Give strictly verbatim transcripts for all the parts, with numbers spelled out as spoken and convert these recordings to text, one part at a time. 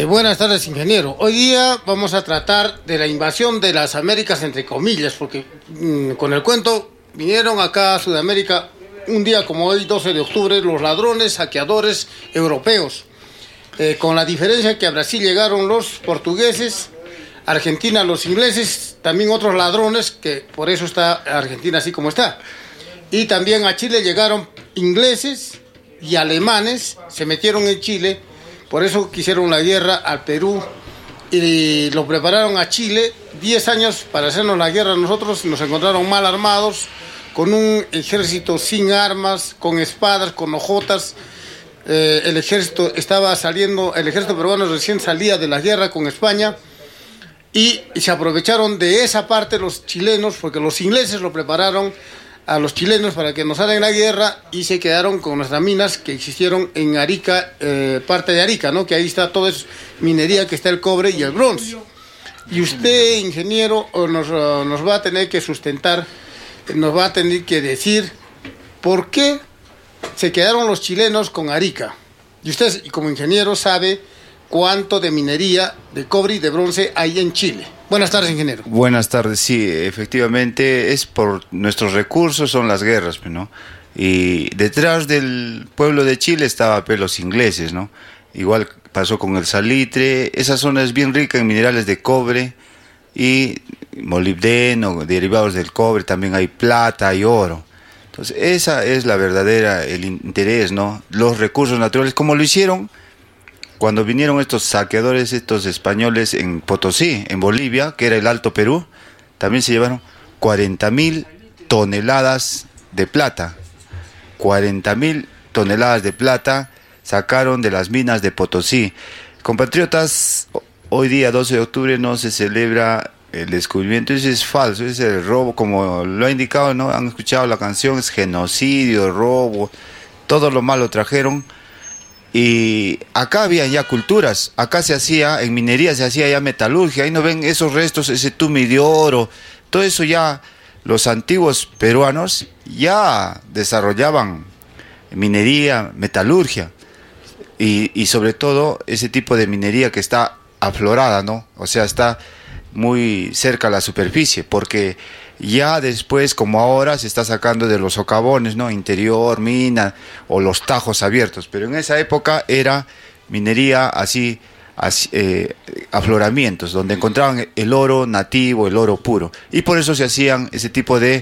buenas tardes, ingeniero. Hoy día vamos a tratar de la invasión de las Américas, entre comillas, porque mmm, con el cuento vinieron acá a Sudamérica un día como hoy, doce de octubre, los ladrones, saqueadores europeos. Eh, con la diferencia que a Brasil llegaron los portugueses, a Argentina los ingleses, también otros ladrones, que por eso está Argentina así como está. Y también a Chile llegaron ingleses y alemanes, se metieron en Chile. Por eso quisieron la guerra al Perú y lo prepararon a Chile. Diez años para hacernos la guerra a nosotros, nos encontraron mal armados, con un ejército sin armas, con espadas, con hojotas. Eh, el ejército estaba saliendo, el ejército peruano recién salía de la guerra con España y, y se aprovecharon de esa parte los chilenos, porque los ingleses lo prepararon a los chilenos para que nos hagan la guerra y se quedaron con nuestras minas que existieron en Arica, eh, parte de Arica, ¿no? Que ahí está toda esa minería, que está el cobre y el bronce. Y usted, ingeniero, nos, uh, nos va a tener que sustentar, nos va a tener que decir por qué se quedaron los chilenos con Arica. Y usted, como ingeniero, sabe cuánto de minería de cobre y de bronce hay en Chile. Buenas tardes, ingeniero. Buenas tardes, sí, efectivamente es por nuestros recursos, son las guerras, ¿no? Y detrás del pueblo de Chile estaba pues, los ingleses, ¿no? Igual pasó con el salitre. Esa zona es bien rica en minerales de cobre y molibdeno, derivados del cobre, también hay plata y oro. Entonces esa es la verdadera, el interés, ¿no? Los recursos naturales, como lo hicieron cuando vinieron estos saqueadores, estos españoles en Potosí, en Bolivia, que era el Alto Perú. También se llevaron cuarenta mil toneladas de plata. cuarenta mil toneladas de plata sacaron de las minas de Potosí. Compatriotas, hoy día doce de octubre no se celebra el descubrimiento. Eso es falso, es el robo, como lo ha indicado, ¿no? Han escuchado la canción, es genocidio, robo, todo lo malo trajeron. Y acá había ya culturas, acá se hacía, en minería se hacía ya metalurgia, ahí no ven esos restos, ese tumi de oro, todo eso ya los antiguos peruanos ya desarrollaban minería, metalurgia, y, y sobre todo ese tipo de minería que está aflorada, ¿no? O sea, está muy cerca a la superficie, porque ya después, como ahora, se está sacando de los socavones, ¿no? Interior, mina, o los tajos abiertos. Pero en esa época era minería así, así eh, afloramientos, donde encontraban el oro nativo, el oro puro. Y por eso se hacían ese tipo de,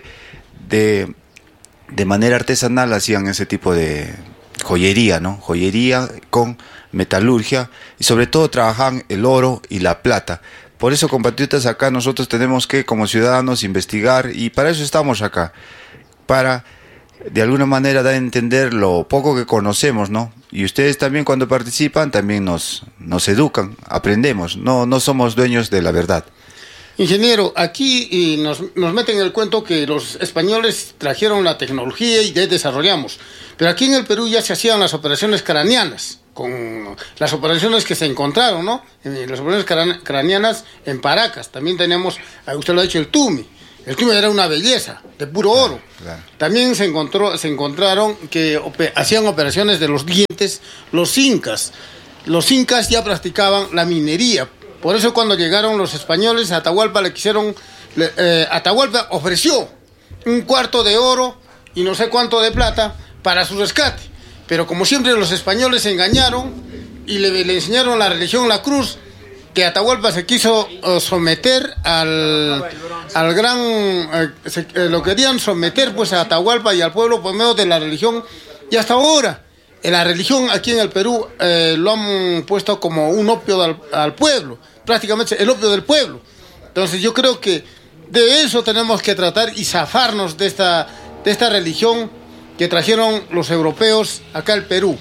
de, de manera artesanal, hacían ese tipo de joyería, ¿no? Joyería con metalurgia, y sobre todo trabajaban el oro y la plata. Por eso, compatriotas, acá nosotros tenemos que, como ciudadanos, investigar, y para eso estamos acá, para, de alguna manera, dar a entender lo poco que conocemos, ¿no? Y ustedes también, cuando participan, también nos, nos educan, aprendemos, no, no somos dueños de la verdad. Ingeniero, aquí y nos, nos meten en el cuento que los españoles trajeron la tecnología y ya desarrollamos, pero aquí en el Perú ya se hacían las operaciones craneanas, con las operaciones que se encontraron, ¿no? Las operaciones craneanas en Paracas. También tenemos, usted lo ha dicho, el tumi. El tumi era una belleza, de puro oro. Claro, claro. También se encontró, se encontraron que ope, hacían operaciones de los dientes los incas. Los incas ya practicaban la minería. Por eso cuando llegaron los españoles a Atahualpa le quisieron, le, eh, Atahualpa ofreció un cuarto de oro y no sé cuánto de plata para su rescate. Pero como siempre los españoles se engañaron y le, le enseñaron la religión, la cruz, que Atahualpa se quiso uh, someter al, al gran... Uh, se, uh, lo querían someter pues a Atahualpa y al pueblo por medio de la religión. Y hasta ahora, en la religión aquí en el Perú eh, lo han puesto como un opio al, al pueblo, prácticamente el opio del pueblo. Entonces yo creo que de eso tenemos que tratar y zafarnos de esta, de esta religión que trajeron los europeos acá al Perú.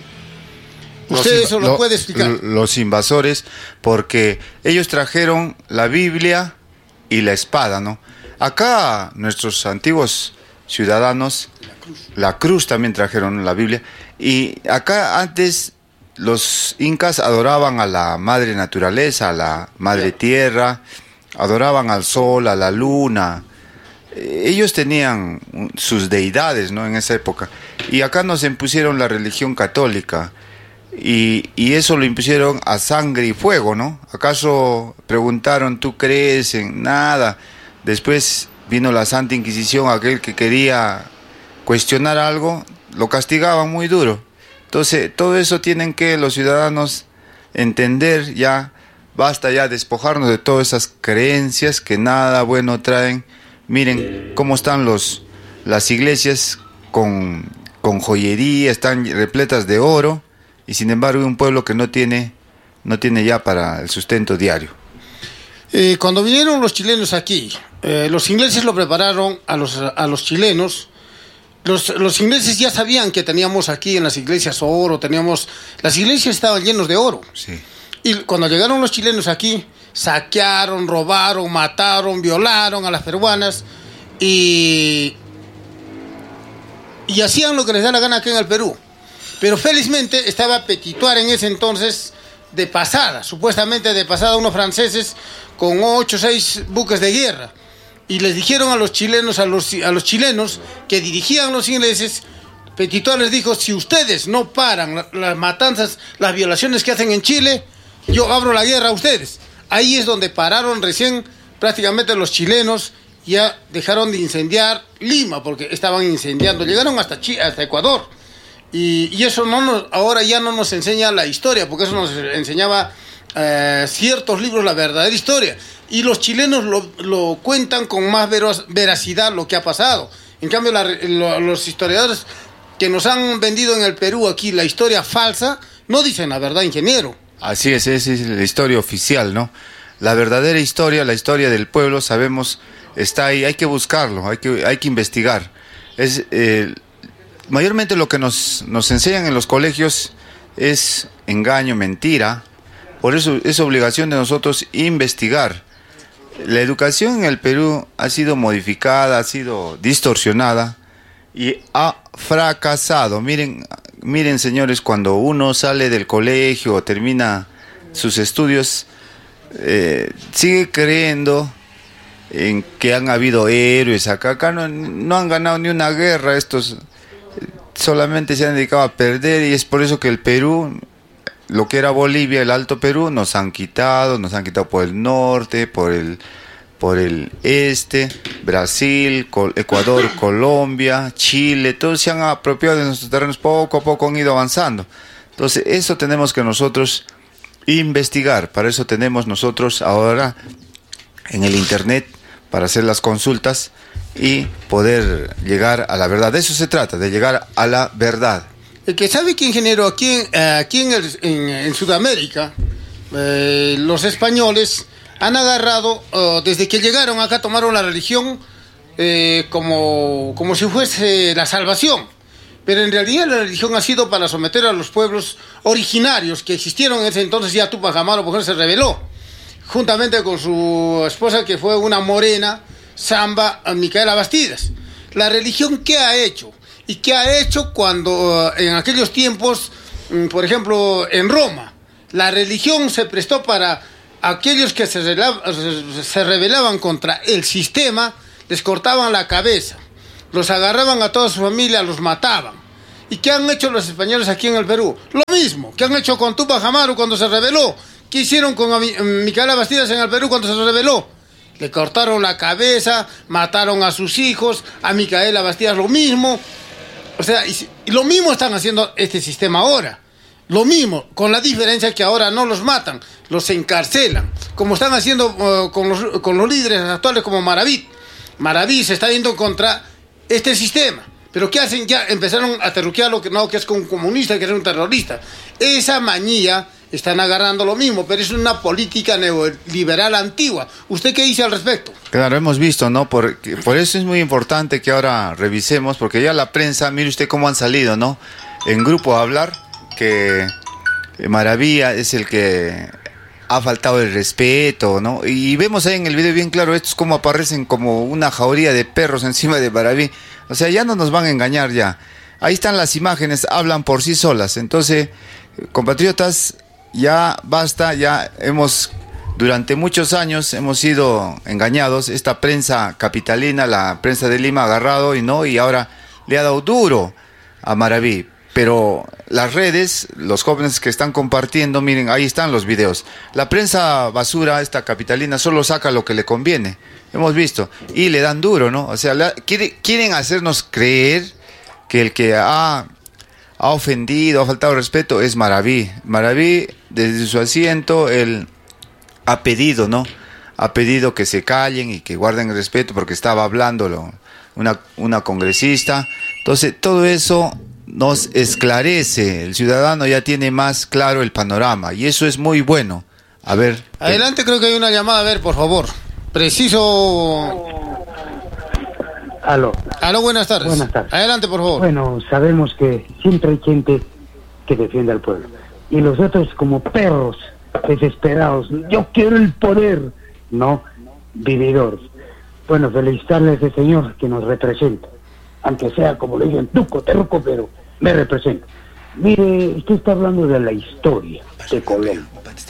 ¿Usted eso lo, lo puede explicar? Los invasores, porque ellos trajeron la Biblia y la espada, ¿no? Acá nuestros antiguos ciudadanos, la cruz, la cruz también trajeron la Biblia. Y acá antes los incas adoraban a la madre naturaleza, a la madre tierra, adoraban al sol, a la luna. Ellos tenían sus deidades, ¿no? En esa época. Y acá nos impusieron la religión católica. y, y eso lo impusieron a sangre y fuego, ¿no? ¿Acaso preguntaron, tú crees en nada? Después vino la Santa Inquisición, aquel que quería cuestionar algo, lo castigaban muy duro. Entonces, todo eso tienen que los ciudadanos entender ya, basta ya despojarnos de todas esas creencias que nada bueno traen. Miren cómo están los, las iglesias con, con joyería, están repletas de oro, y sin embargo un pueblo que no tiene, no tiene ya para el sustento diario. Eh, cuando vinieron los chilenos aquí, eh, los ingleses lo prepararon a los, a los chilenos. Los, los ingleses ya sabían que teníamos aquí en las iglesias oro, teníamos, las iglesias estaban llenas de oro. Sí. Y cuando llegaron los chilenos aquí, saquearon, robaron, mataron, violaron a las peruanas y, y hacían lo que les da la gana aquí en el Perú. Pero felizmente estaba Petitoir en ese entonces de pasada, supuestamente de pasada, unos franceses con ocho o seis buques de guerra. Y les dijeron a los chilenos, a los, a los chilenos que dirigían los ingleses, Petitoir les dijo, si ustedes no paran la, las matanzas, las violaciones que hacen en Chile, yo abro la guerra a ustedes. Ahí es donde pararon recién prácticamente los chilenos, ya dejaron de incendiar Lima, porque estaban incendiando, llegaron hasta, Chile, hasta Ecuador. Y, y eso no nos, ahora ya no nos enseña la historia, porque eso nos enseñaba eh, ciertos libros, la verdadera historia. Y los chilenos lo, lo cuentan con más veros, veracidad lo que ha pasado. En cambio, la, lo, los historiadores que nos han vendido en el Perú aquí la historia falsa, no dicen la verdad, ingeniero. Así es, esa es la historia oficial, ¿no? La verdadera historia, la historia del pueblo, sabemos, está ahí, hay que buscarlo, hay que, hay que investigar. Es, eh, mayormente lo que nos, nos enseñan en los colegios es engaño, mentira. Por eso es obligación de nosotros investigar. La educación en el Perú ha sido modificada, ha sido distorsionada y ha fracasado. Miren, miren señores, cuando uno sale del colegio o termina sus estudios, eh, sigue creyendo en que han habido héroes acá. Acá no, no han ganado ni una guerra, estos solamente se han dedicado a perder, y es por eso que el Perú, lo que era Bolivia, el Alto Perú, nos han quitado, nos han quitado por el norte, por el, por el este, Brasil, Col- Ecuador, Colombia, Chile, todos se han apropiado de nuestros terrenos, poco a poco han ido avanzando. Entonces, eso tenemos que nosotros investigar, para eso tenemos nosotros ahora en el internet, para hacer las consultas y poder llegar a la verdad. De eso se trata, de llegar a la verdad. El que sabe que, ingeniero, aquí en, aquí en, el, en, en Sudamérica, eh, los españoles han agarrado, uh, desde que llegaron acá, tomaron la religión eh, como, como si fuese la salvación. Pero en realidad la religión ha sido para someter a los pueblos originarios que existieron en ese entonces. Ya Tupac Amaru, por ejemplo, se rebeló, juntamente con su esposa, que fue una morena, Samba Micaela Bastidas. ¿La religión qué ha hecho? ¿Y qué ha hecho cuando en aquellos tiempos, por ejemplo, en Roma, la religión se prestó para aquellos que se rebelaban, se rebelaban contra el sistema, les cortaban la cabeza, los agarraban a toda su familia, los mataban? ¿Y qué han hecho los españoles aquí en el Perú? Lo mismo que han hecho con Tupac Amaru cuando se rebeló. ¿Qué hicieron con Micaela Bastidas en el Perú cuando se rebeló? Le cortaron la cabeza, mataron a sus hijos, a Micaela Bastidas lo mismo. O sea, y, y lo mismo están haciendo este sistema ahora. Lo mismo, con la diferencia que ahora no los matan, los encarcelan, como están haciendo uh, con, los, con los líderes actuales como Maraví. Maraví se está yendo contra este sistema. Pero ¿qué hacen? Ya empezaron a terruquear lo que no, que es un comunista, que es un terrorista. Esa manía están agarrando lo mismo, pero es una política neoliberal antigua. ¿Usted qué dice al respecto? Claro, hemos visto, ¿no? Por, por eso es muy importante que ahora revisemos, porque ya la prensa, mire usted cómo han salido, ¿no? En grupo a hablar que Maravilla es el que ha faltado el respeto, ¿no? Y vemos ahí en el video bien claro, estos como aparecen como una jauría de perros encima de Maravilla. O sea, ya no nos van a engañar ya. Ahí están las imágenes, hablan por sí solas. Entonces, compatriotas, ya basta, ya hemos, durante muchos años hemos sido engañados. Esta prensa capitalina, la prensa de Lima, ha agarrado y no, y ahora le ha dado duro a Maraví. pero las redes, los jóvenes que están compartiendo, miren, ahí están los videos. La prensa basura, esta capitalina, solo saca lo que le conviene. Hemos visto. Y le dan duro, ¿no? O sea, la, quiere, quieren hacernos creer que el que ha, ha ofendido, ha faltado respeto, es Maraví. Maraví, desde su asiento, él ha pedido, ¿no? Ha pedido que se callen y que guarden el respeto porque estaba hablando una, una congresista. Entonces, todo eso nos esclarece, el ciudadano ya tiene más claro el panorama y eso es muy bueno. A ver. Adelante, creo que hay una llamada, a ver, por favor. Preciso. Aló. Aló, buenas tardes. Buenas tardes. Adelante, por favor. Bueno, sabemos que siempre hay gente que defiende al pueblo y los otros como perros desesperados. Yo quiero el poder, no, vividores. Bueno, felicitarle a ese señor que nos representa. Aunque sea, como le dicen, tuco, terco, pero me representa. Mire, usted está hablando de la historia de Colón.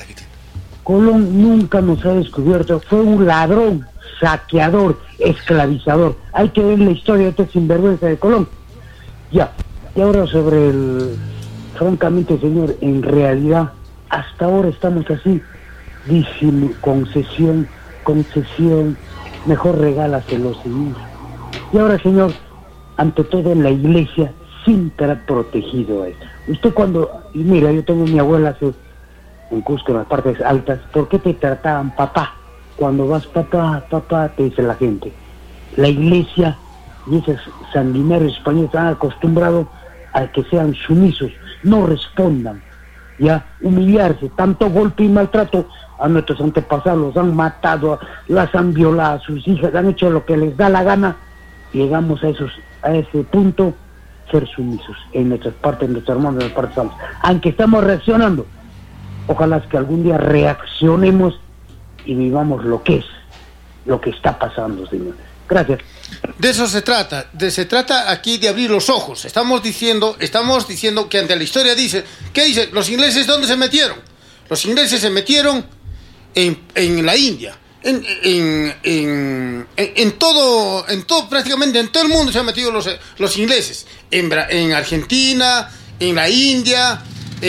Colón nunca nos ha descubierto, fue un ladrón, saqueador, esclavizador. Hay que ver la historia de este sinvergüenza de Colón. Ya, y ahora sobre el... Francamente, señor, en realidad, hasta ahora estamos así, disim, concesión, concesión, mejor regálaselo, señor. Y ahora, señor, ante todo en la iglesia siempre ha protegido a él. Usted cuando, y mira, yo tengo mi abuela hace, en Cusco, en las partes altas, ¿por qué te trataban papá? Cuando vas papá, papá, te dice la gente. La iglesia y esos sanguinarios españoles están acostumbrados a que sean sumisos, no respondan, ya, humillarse, tanto golpe y maltrato a nuestros antepasados, los han matado, las han violado a sus hijas, han hecho lo que les da la gana. Llegamos a esos a ese punto, ser sumisos en nuestras partes, en nuestros hermanos, en nuestras partes altas. Aunque estamos reaccionando, ojalá que algún día reaccionemos y vivamos lo que es, lo que está pasando, señores. Gracias. De eso se trata, de, se trata aquí de abrir los ojos. Estamos diciendo, estamos diciendo que ante la historia dice, ¿qué dice? ¿Los ingleses dónde se metieron? Los ingleses se metieron en, en la India. En, en, en, en, en todo, en todo, prácticamente en todo el mundo se han metido los, los ingleses. En, en Argentina, en la India,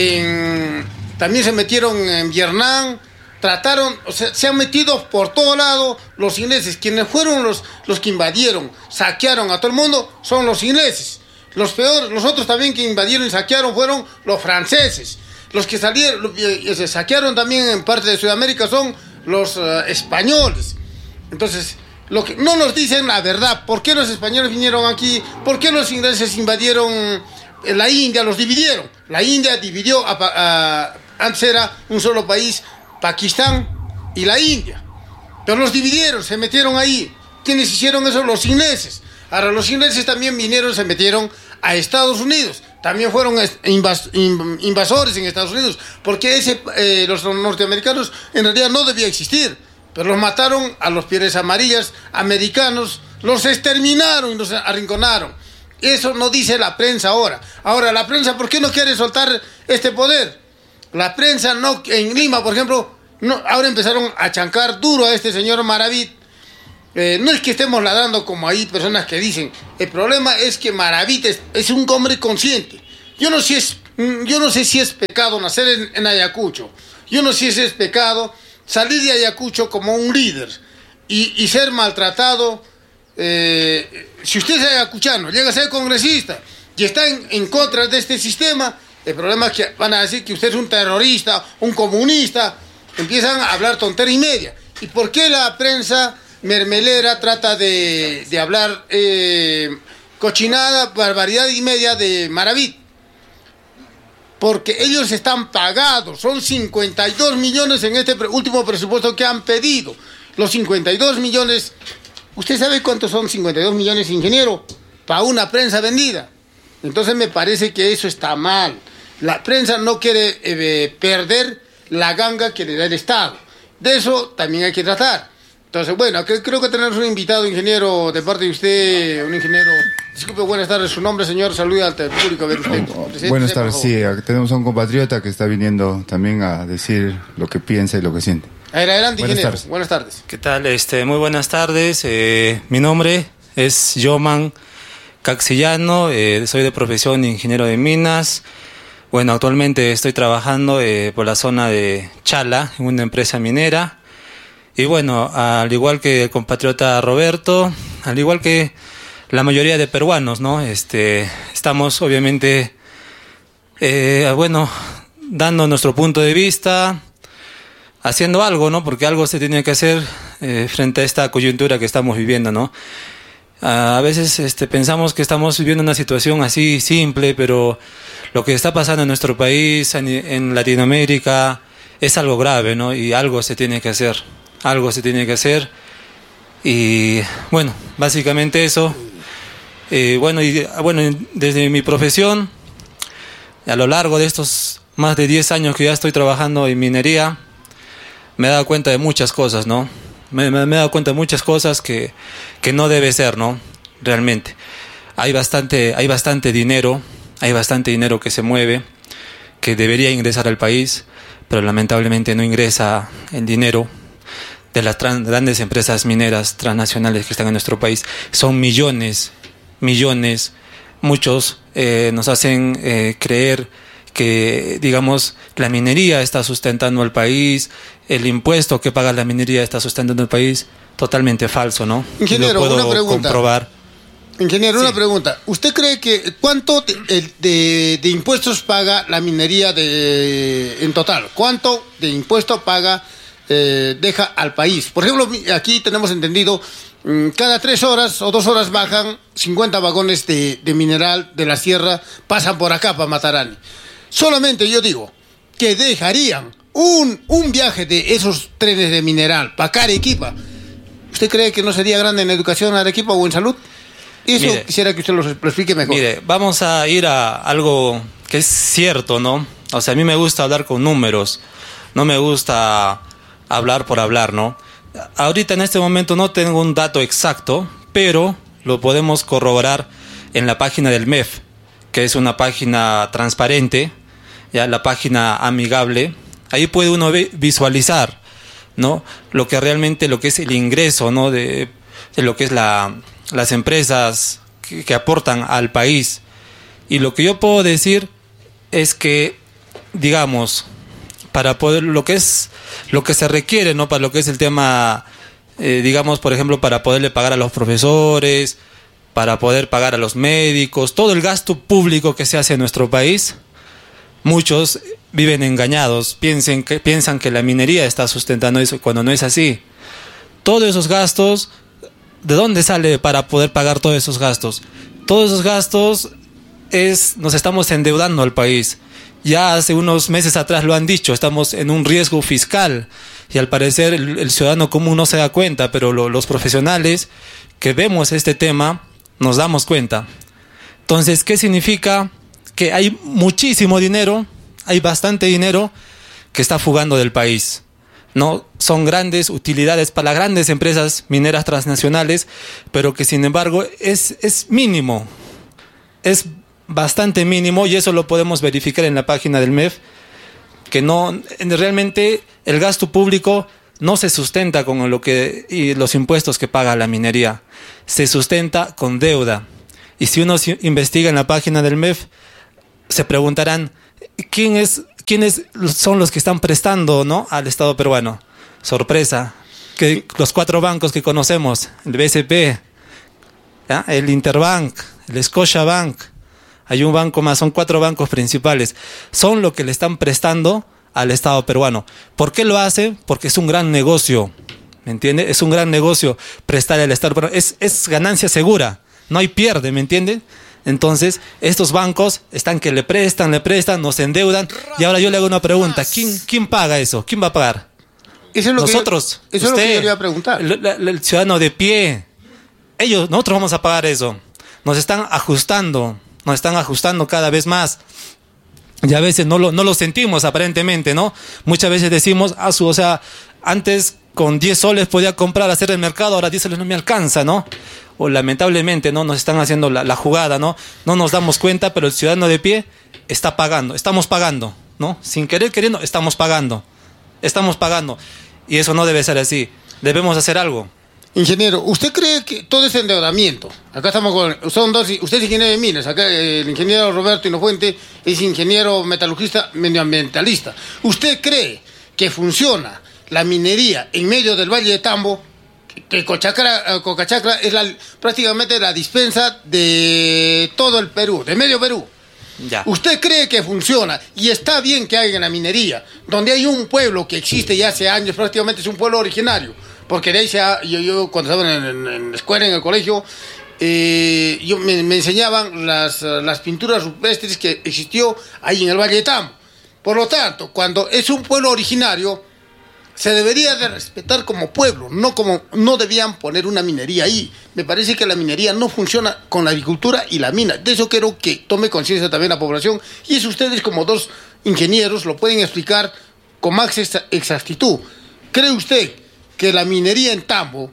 en, también se metieron en Vietnam. Trataron, o sea, se han metido por todo lado los ingleses. Quienes fueron los, los que invadieron, saquearon a todo el mundo, son los ingleses. Los peores, los otros también que invadieron y saquearon fueron los franceses. Los que salieron, se saquearon también en parte de Sudamérica son los uh, españoles. Entonces, lo que no nos dicen la verdad. ¿Por qué los españoles vinieron aquí? ¿Por qué los ingleses invadieron la India? Los dividieron. La India dividió, a, a, antes era un solo país, Pakistán y la India. Pero los dividieron, se metieron ahí. ¿Quiénes hicieron eso? Los ingleses. Ahora, los ingleses también vinieron, se metieron a Estados Unidos. También fueron invas, invasores en Estados Unidos, porque ese, eh, los norteamericanos en realidad no debía existir, pero los mataron a los pieles amarillas americanos, los exterminaron y los arrinconaron. Eso no dice la prensa ahora. Ahora, la prensa, ¿por qué no quiere soltar este poder? La prensa no, en Lima, por ejemplo, no, ahora empezaron a chancar duro a este señor Maraví. Eh, no es que estemos ladrando como hay personas que dicen. El problema es que Maraví es, es un hombre consciente. Yo no, si es, yo no sé si es pecado nacer en, en Ayacucho. Yo no sé si es pecado salir de Ayacucho como un líder y, y ser maltratado. Eh, si usted es ayacuchano, llega a ser congresista y está en, en contra de este sistema, el problema es que van a decir que usted es un terrorista, un comunista. Empiezan a hablar tontería y media. ¿Y por qué la prensa mermelera trata de, de hablar eh, cochinada, barbaridad y media de Maraví? Porque ellos están pagados, son cincuenta y dos millones en este pre- último presupuesto que han pedido. Los cincuenta y dos millones, ¿usted sabe cuántos son cincuenta y dos millones, ingeniero? Para una prensa vendida. Entonces me parece que eso está mal. La prensa no quiere eh, perder la ganga que le da el Estado. De eso también hay que tratar. Entonces, bueno, creo que tenemos un invitado, ingeniero, de parte de usted, un ingeniero. Disculpe, buenas tardes, su nombre, señor, saluda al público. A ver usted. Oh, buenas tardes, sí, tenemos a un compatriota que está viniendo también a decir lo que piensa y lo que siente. A ver, adelante, buenas ingeniero. Tardes. Buenas tardes. ¿Qué tal? Este, muy buenas tardes. Eh, mi nombre es Yoman Caxillano, eh, soy de profesión ingeniero de minas. Bueno, actualmente estoy trabajando eh, por la zona de Chala, en una empresa minera. Y bueno, al igual que el compatriota Roberto, al igual que la mayoría de peruanos, ¿no? Este, estamos obviamente, eh, bueno, dando nuestro punto de vista, haciendo algo, ¿no? Porque algo se tiene que hacer eh, frente a esta coyuntura que estamos viviendo, ¿no? A veces este, pensamos que estamos viviendo una situación así simple, pero lo que está pasando en nuestro país, en, en Latinoamérica, es algo grave, ¿no? Y algo se tiene que hacer, algo se tiene que hacer. Y bueno, básicamente eso. Eh, bueno, y, bueno, desde mi profesión, a lo largo de estos más de diez años que ya estoy trabajando en minería, me he dado cuenta de muchas cosas, ¿no? Me, me, me he dado cuenta de muchas cosas que, que no debe ser, ¿no? Realmente. Hay bastante, hay bastante dinero, hay bastante dinero que se mueve, que debería ingresar al país, pero lamentablemente no ingresa el dinero de las trans, grandes empresas mineras transnacionales que están en nuestro país. Son millones, millones. Muchos eh, nos hacen eh, creer que, digamos, la minería está sustentando al país, el impuesto que paga la minería está sustentando al país. Totalmente falso, ¿no? Ingeniero, lo puedo una pregunta. comprobar. Ingeniero, Sí. una pregunta. ¿Usted cree que cuánto de, de, de impuestos paga la minería de, en total? ¿Cuánto de impuesto paga, eh, deja al país? Por ejemplo, aquí tenemos entendido, mmm, cada tres horas o dos horas bajan cincuenta vagones de, de mineral de la sierra, pasan por acá para Matarani. Solamente yo digo que dejarían un, un viaje de esos trenes de mineral para acá, Arequipa. ¿Usted cree que no sería grande en educación Arequipa o en salud? Eso Mire, quisiera que usted lo, lo explique mejor. Mire, vamos a ir a algo que es cierto, ¿no? O sea, a mí me gusta hablar con números, no me gusta hablar por hablar, ¿no? Ahorita en este momento no tengo un dato exacto, pero lo podemos corroborar en la página del M E F, que es una página transparente, ya la página amigable. Ahí puede uno visualizar, ¿no? Lo que realmente, lo que es el ingreso, ¿no? De, de lo que es la, las empresas que, que aportan al país. Y lo que yo puedo decir es que, digamos, para poder, lo que es, lo que se requiere, ¿no? Para lo que es el tema, eh, digamos, por ejemplo, para poderle pagar a los profesores, para poder pagar a los médicos, todo el gasto público que se hace en nuestro país, muchos viven engañados, piensen que, piensan que la minería está sustentando eso cuando no es así. Todos esos gastos, ¿de dónde sale para poder pagar todos esos gastos? Todos esos gastos es, nos estamos endeudando al país. Ya hace unos meses atrás lo han dicho, estamos en un riesgo fiscal y al parecer el, el ciudadano común no se da cuenta, pero lo, los profesionales que vemos este tema nos damos cuenta. Entonces, ¿qué significa? Que hay muchísimo dinero, hay bastante dinero que está fugando del país, ¿no? Son grandes utilidades para las grandes empresas mineras transnacionales, pero que sin embargo es, es mínimo, es bastante mínimo, y eso lo podemos verificar en la página del M E F, que no, realmente el gasto público no se sustenta con lo que, y los impuestos que paga la minería, se sustenta con deuda. Y si uno investiga en la página del M E F, se preguntarán, ¿quién es, quiénes son los que están prestando, ¿no?, al Estado peruano? Sorpresa, que los cuatro bancos que conocemos, el B C P, ¿ya?, el Interbank, el Scotiabank, hay un banco más, son cuatro bancos principales, son los que le están prestando al Estado peruano. ¿Por qué lo hace? Porque es un gran negocio, ¿me entiende? Es un gran negocio prestar al Estado peruano, es, es ganancia segura, no hay pierde, ¿me entienden? Entonces, estos bancos están que le prestan, le prestan, nos endeudan. Y ahora yo le hago una pregunta. ¿Quién, quién paga eso? ¿Quién va a pagar? Eso es lo Nosotros. Que yo, eso usted, es lo que yo le iba a preguntar. El, el, el ciudadano de pie. Ellos, nosotros vamos a pagar eso. Nos están ajustando. Nos están ajustando cada vez más. Y a veces no lo, no lo sentimos aparentemente, ¿no? Muchas veces decimos, ah, su, o sea, antes con diez soles podía comprar, hacer el mercado, ahora diez soles no me alcanza, ¿no? O lamentablemente, ¿no?, nos están haciendo la, la jugada, ¿no? No nos damos cuenta, pero el ciudadano de pie está pagando, estamos pagando, ¿no? Sin querer queriendo, estamos pagando, estamos pagando. Y eso no debe ser así, debemos hacer algo. Ingeniero, ¿usted cree que todo ese endeudamiento, acá estamos con, son dos, usted es ingeniero de minas, acá el ingeniero Roberto Hinofuente es ingeniero metalurgista medioambientalista, ¿usted cree que funciona la minería en medio del Valle de Tambo, que Cochacra, Cocachacra es la, prácticamente la dispensa de todo el Perú, de medio Perú? Ya. ¿Usted cree que funciona y está bien que haya la minería, donde hay un pueblo que existe ya hace años, prácticamente es un pueblo originario? Porque de ahí se ha, yo, yo cuando estaba en, en, en la escuela, en el colegio, eh, yo me, me enseñaban las, las pinturas rupestres que existió ahí en el Valle de Tambo. Por lo tanto, cuando es un pueblo originario, se debería de respetar como pueblo, no como no debían poner una minería ahí. Me parece que la minería no funciona con la agricultura y la mina. De eso quiero que tome conciencia también la población. Y eso ustedes como dos ingenieros lo pueden explicar con más exactitud. ¿Cree usted que la minería en Tambo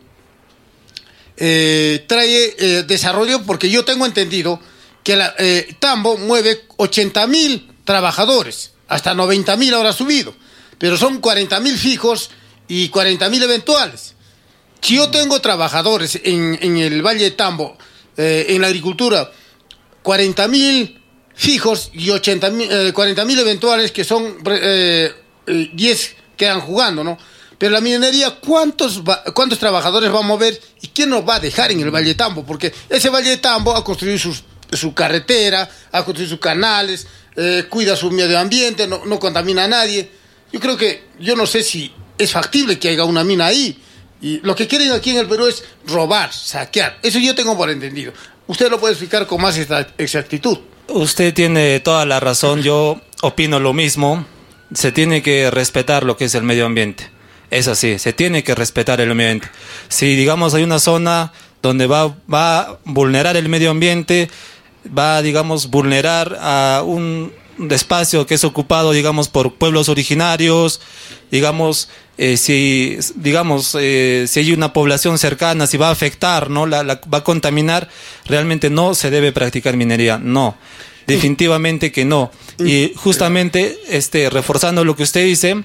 eh, trae eh, desarrollo? Porque yo tengo entendido que la, eh, Tambo mueve ochenta mil trabajadores, hasta noventa mil ahora ha subido, pero son cuarenta mil fijos y cuarenta mil eventuales. Si yo tengo trabajadores en, en el Valle de Tambo, eh, en la agricultura, cuarenta mil fijos y ochenta mil, eh, cuarenta mil eventuales, que son eh, eh, diez quedan jugando, ¿no? Pero la minería, ¿cuántos, va, ¿cuántos trabajadores va a mover y quién nos va a dejar en el Valle de Tambo? Porque ese Valle de Tambo ha construido sus, su carretera, ha construido sus canales, eh, cuida su medio ambiente, no, no contamina a nadie. Yo creo que, yo no sé si es factible que haya una mina ahí. Y lo que quieren aquí en el Perú es robar, saquear. Eso yo tengo por entendido. Usted lo puede explicar con más exactitud. Usted tiene toda la razón, yo opino lo mismo. Se tiene que respetar lo que es el medio ambiente. Es así, se tiene que respetar el medio ambiente. Si, digamos, hay una zona donde va, va a vulnerar el medio ambiente, va, digamos, vulnerar a un espacio que es ocupado, digamos, por pueblos originarios, digamos, eh, si, digamos, eh, si hay una población cercana, si va a afectar, ¿no? La, la, va a contaminar, realmente no se debe practicar minería, no. Definitivamente que no. Y justamente, este, reforzando lo que usted dice,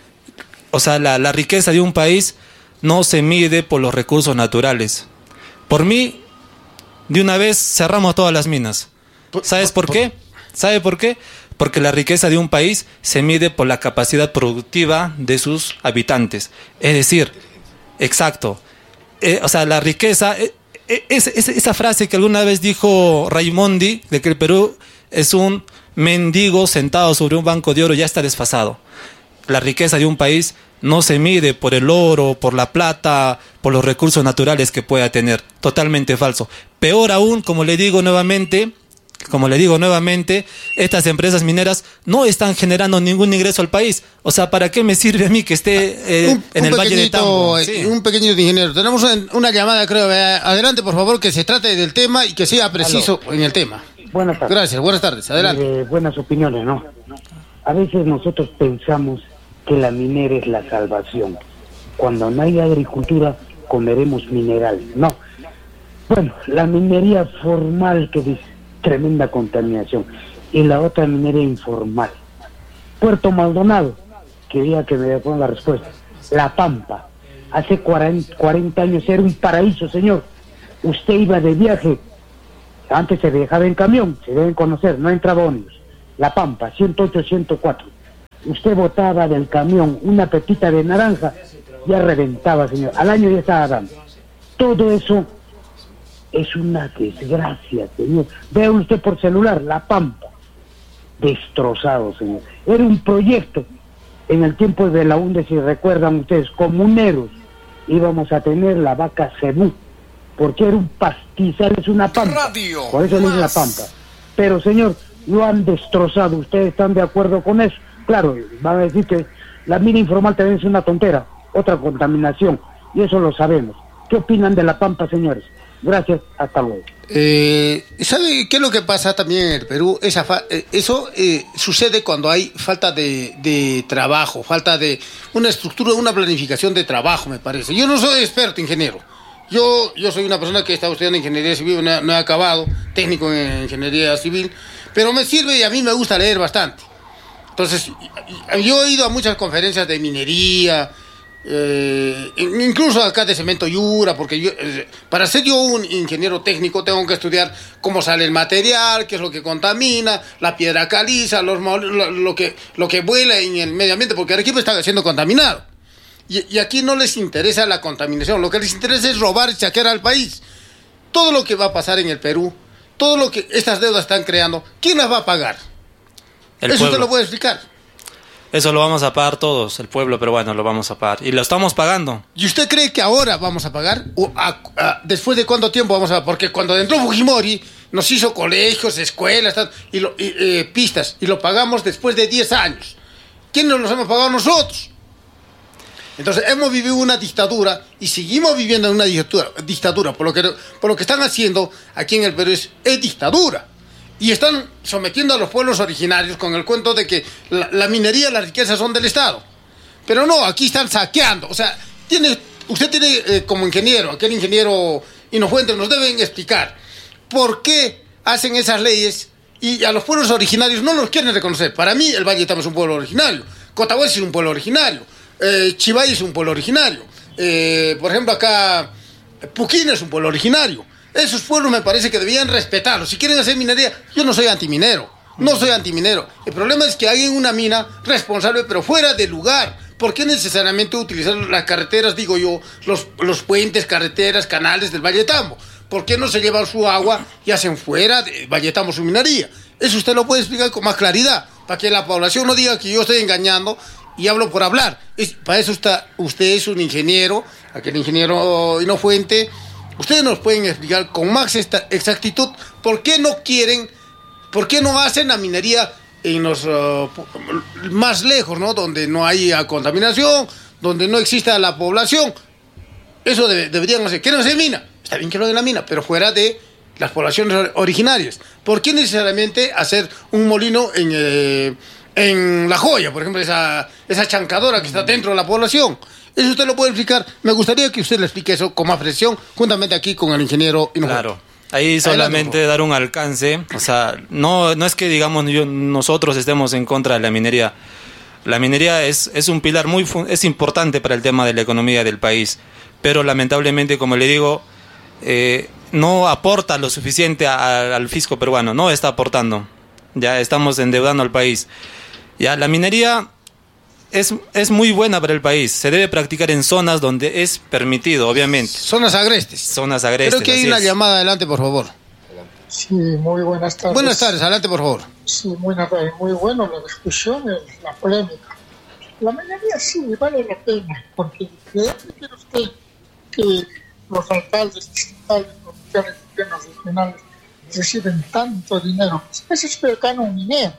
o sea, la, la riqueza de un país no se mide por los recursos naturales. Por mí, de una vez cerramos todas las minas. ¿Sabes por qué? ¿Sabe por qué? Porque la riqueza de un país se mide por la capacidad productiva de sus habitantes. Es decir, exacto. Eh, o sea, la riqueza, eh, es, es, esa frase que alguna vez dijo Raimondi, de que el Perú es un mendigo sentado sobre un banco de oro, ya está desfasado. La riqueza de un país no se mide por el oro, por la plata, por los recursos naturales que pueda tener. Totalmente falso. Peor aún, como le digo nuevamente, como le digo nuevamente, estas empresas mineras no están generando ningún ingreso al país. O sea, ¿para qué me sirve a mí que esté eh, un, en un el Valle de Tambo? Sí. Un pequeñito ingeniero. Tenemos una llamada, creo. Adelante, por favor, que se trate del tema y que sea preciso Aló. en el tema. Buenas tardes. Gracias, buenas tardes. Adelante. Eh, buenas opiniones, ¿no? A veces nosotros pensamos que la minera es la salvación. Cuando no hay agricultura, comeremos mineral. No. Bueno, la minería formal, que dice, tremenda contaminación. Y la otra minería informal. Puerto Maldonado, quería que me pongan la respuesta. La Pampa. Hace cuarenta años era un paraíso, señor. Usted iba de viaje. Antes se viajaba en camión, se deben conocer, no entraba ómnibus. La Pampa, ciento ocho, ciento cuatro. Usted botaba del camión una pepita de naranja, ya reventaba, señor. Al año ya estaba dando. Todo eso es una desgracia, señor. Vea usted por celular, La Pampa. Destrozado, señor. Era un proyecto en el tiempo de la U N D E, si recuerdan ustedes, comuneros. Íbamos a tener la vaca cebú, porque era un pastizal, es una pampa. Por eso le dicen La Pampa. Pero, señor, lo han destrozado. ¿Ustedes están de acuerdo con eso? Claro, van a decir que la mina informal también es una tontera, otra contaminación, y eso lo sabemos. ¿Qué opinan de La Pampa, señores? Gracias, hasta luego. Eh, ¿Sabe qué es lo que pasa también en el Perú? Esa fa- eso eh, sucede cuando hay falta de, de trabajo, falta de una estructura, una planificación de trabajo, me parece. Yo no soy experto ingeniero. Yo, yo soy una persona que está estudiando ingeniería civil, no, no he acabado, técnico en ingeniería civil, pero me sirve y a mí me gusta leer bastante. Entonces, yo he ido a muchas conferencias de minería, Eh, incluso acá de Cemento Yura, porque yo, eh, para ser yo un ingeniero técnico tengo que estudiar cómo sale el material, qué es lo que contamina, la piedra caliza, los, lo, lo, que, lo que vuela en el medio ambiente, porque Arequipa está siendo contaminado. Y, y aquí no les interesa la contaminación, lo que les interesa es robar y saquear al país. Todo lo que va a pasar en el Perú, todo lo que estas deudas están creando, ¿quién las va a pagar? El Eso pueblo. te lo puedo explicar. Eso lo vamos a pagar todos, el pueblo peruano lo vamos a pagar. Y lo estamos pagando. ¿Y usted cree que ahora vamos a pagar? ¿O a, a, después de cuánto tiempo vamos a pagar? Porque cuando entró Fujimori, nos hizo colegios, escuelas, tal, y lo, y, eh, pistas, y lo pagamos después de diez años. ¿Quién nos los hemos pagado nosotros? Entonces, hemos vivido una dictadura y seguimos viviendo en una dictadura. dictadura por, lo que, por lo que están haciendo aquí en el Perú es, es dictadura. Y están sometiendo a los pueblos originarios con el cuento de que la, la minería y las riquezas son del Estado. Pero no, aquí están saqueando. O sea, tiene, usted tiene eh, como ingeniero, aquel ingeniero Hinojoente, nos deben explicar por qué hacen esas leyes y a los pueblos originarios no los quieren reconocer. Para mí, el Valle Tamo es un pueblo originario. Cotahuasi es un pueblo originario. Eh, Chivay es un pueblo originario. Eh, por ejemplo, acá Puquín es un pueblo originario. Esos pueblos me parece que debían respetarlos. Si quieren hacer minería, yo no soy antiminero. No soy antiminero. El problema es que hay una mina responsable, pero fuera de lugar. ¿Por qué necesariamente utilizar las carreteras, digo yo, los, los puentes, carreteras, canales del Valle de Tambo? ¿Por qué no se llevan su agua y hacen fuera de Valle de Tambo su minería? Eso usted lo puede explicar con más claridad, para que la población no diga que yo estoy engañando y hablo por hablar. Es, para eso está, usted es un ingeniero, aquel ingeniero Hinojoente. Ustedes nos pueden explicar con más exactitud por qué no quieren, por qué no hacen la minería en los uh, más lejos, ¿no? Donde no hay contaminación, donde no exista la población. Eso debe, deberían hacer. ¿Quieren hacer mina? Está bien que lo de la mina, pero fuera de las poblaciones originarias. ¿Por qué necesariamente hacer un molino en, eh, en La Joya, por ejemplo, esa, esa chancadora que está dentro de la población? Eso usted lo puede explicar. Me gustaría que usted le explique eso con más presión, juntamente aquí con el ingeniero Hinojoente. Claro. Ahí solamente dar un alcance, o sea, no, no es que digamos yo, nosotros estemos en contra de la minería. La minería es, es un pilar muy es importante para el tema de la economía del país, pero lamentablemente, como le digo, eh, no aporta lo suficiente a, a, al fisco peruano, no está aportando. Ya estamos endeudando al país. Ya la minería es, es muy buena para el país, se debe practicar en zonas donde es permitido, obviamente. Zonas agrestes. Zonas agrestes. Creo que hay una es. llamada, adelante, por favor. Sí, muy buenas tardes. Buenas tardes, adelante, por favor. Sí, buenas tardes. Muy bueno la discusión, la polémica. La minería sí vale la pena, porque ¿de dónde quiere usted que los alcaldes distritales, los gobiernos regionales reciben tanto dinero? Eso es cercano a un minero,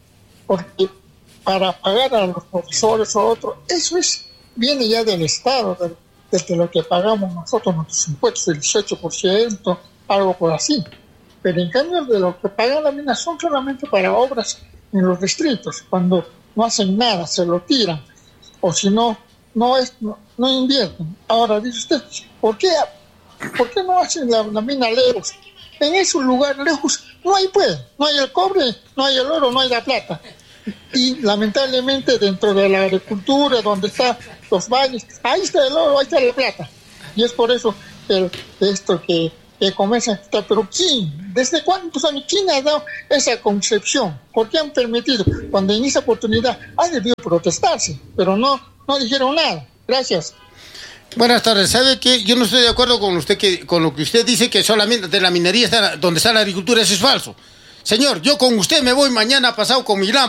porque para pagar a los profesores o otros, eso es viene ya del Estado, de, desde lo que pagamos nosotros, nuestros impuestos, el dieciocho por ciento, algo por así. Pero en cambio de lo que pagan la mina son solamente para obras en los distritos, cuando no hacen nada, se lo tiran, o si no, no, es, no, no invierten. Ahora dice usted, ¿por qué, por qué no hacen la, la mina lejos? En ese lugar lejos no hay pues, no hay el cobre, no hay el oro, no hay la plata. Y lamentablemente dentro de la agricultura, donde están los valles, ahí está el oro, ahí está la plata. Y es por eso el, esto que, que comienza a estar. Pero ¿quién? ¿Desde cuántos años? ¿Quién ha dado esa concepción? ¿Por qué han permitido? Cuando en esa oportunidad ha debido protestarse, pero no, no dijeron nada. Gracias. Buenas tardes. ¿Sabe qué? Yo no estoy de acuerdo con usted que con lo que usted dice que solamente de la minería está donde está la agricultura. Eso es falso. Señor, yo con usted me voy mañana pasado con mi lámpara.